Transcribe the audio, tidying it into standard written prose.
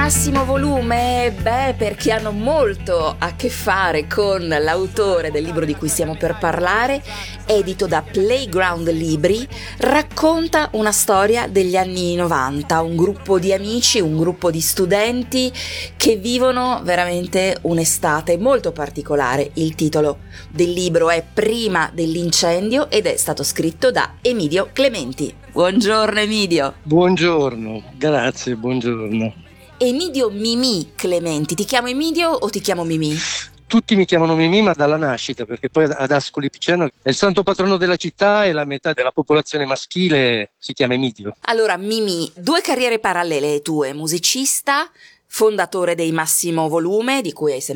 Massimo Volume? Beh, perché hanno molto a che fare con l'autore del libro di cui stiamo per parlare, edito da Playground Libri. Racconta una storia degli anni 90, un gruppo di amici, un gruppo di studenti che vivono veramente un'estate molto particolare. Il titolo del libro è Prima dell'incendio ed è stato scritto da Emidio Clementi. Buongiorno Emidio. Buongiorno, grazie, buongiorno. Emidio Mimì Clementi, ti chiamo Emidio o ti chiamo Mimì? Tutti mi chiamano Mimì, ma dalla nascita, perché poi ad Ascoli Piceno è il santo patrono della città e la metà della popolazione maschile si chiama Emidio. Allora, Mimì, due carriere parallele tue, musicista, fondatore dei Massimo Volume, di cui hai sempre